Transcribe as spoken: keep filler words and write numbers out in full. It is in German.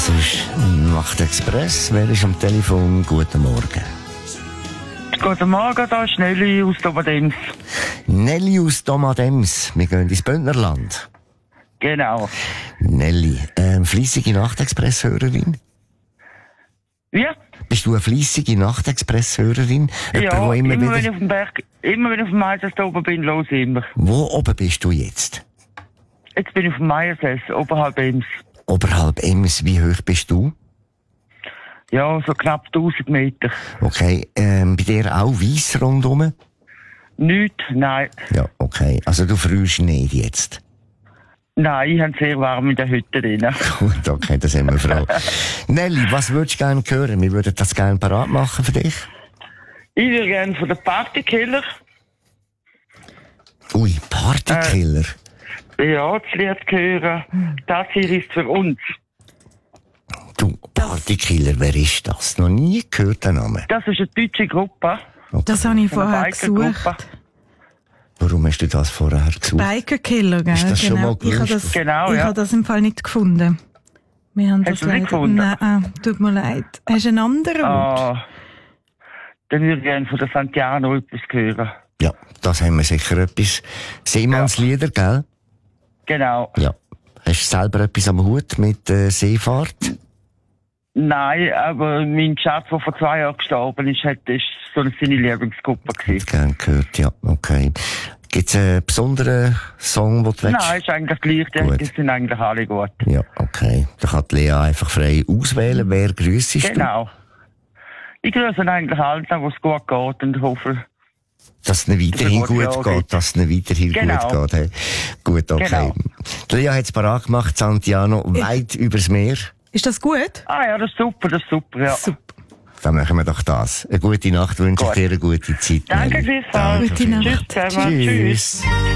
Das ist Nachtexpress. Wer ist am Telefon? Guten Morgen. Guten Morgen, da ist Nelly aus Domadems. Nelly aus Domadems. Wir gehen ins Bündnerland. Genau. Nelly, ähm, fleissige Nachtexpress-Hörerin? Ja? Bist du eine fleissige Nachtexpress-Hörerin? Ja, Jemand, immer, immer, wenn ich wieder... auf dem Berg, immer wenn ich auf dem Meiersess oben bin, los immer. Wo oben bist du jetzt? Jetzt bin ich auf dem Meiersess, oberhalb Ems. Oberhalb Ems, wie hoch bist du? Ja, so knapp tausend Meter. Okay, ähm, bei dir auch weiss rundum? Nicht, nein. Ja, okay. Also du frierst nicht jetzt? Nein, ich habe sehr warm in der Hütte drin. Gut, okay, das sind wir froh. Nelly, was würdest du gerne hören? Wir würden das gerne parat machen für dich. Ich würde gerne von den Partykiller. Ui, Partykiller. Äh, ja, das Lied hören. Das hier ist für uns. Du, Partykiller, wer ist das? Noch nie gehört, den Namen. Das ist eine deutsche Gruppe. Okay. Das habe ich Eine vorher Bikergruppe. gesucht. Warum hast du das vorher gesucht? Bikerkiller, gell? Ist das schon mal Ich habe gewusst? das, Genau, ich ja. habe das im Fall nicht gefunden. Wir haben Hast das du nicht leider... gefunden? Nein, ah, tut mir leid. Hast du einen anderen Wunsch? Ah, dann würde ich gerne von der Santiano etwas hören. Ja, das haben wir sicher etwas. Seemannslieder, gell? Genau. Ja. Hast du selber etwas am Hut mit äh, Seefahrt? Nein, aber mein Schatz, der vor zwei Jahren gestorben ist, hat, ist so eine seine Lieblingsgruppe Hätte gewesen. gern gehört, ja, okay. Gibt's einen besonderen Song, den du willst? Nein, ist eigentlich gleich, Gut. die sind eigentlich alle gut. Ja, okay. Da kann die Lea einfach frei auswählen, wer grüssest du? Genau. Ich grüße eigentlich alle, wo es gut geht und hoffe, Dass es nicht weiterhin Das ist gut ja auch geht, dass es nicht weiterhin Genau. gut geht. Hey. Gut, okay. Genau. Die Lea hat es parat gemacht, Santiano, weit übers Meer. Ist das gut? ah ja, das ist super, das ist super, ja. Super. Dann machen wir doch das. Eine gute Nacht wünsche ich Gut. dir, eine gute Zeit. Danke, Nelly. gleichfalls. Gute Nacht. Tschüss zusammen. Tschüss. Tschüss.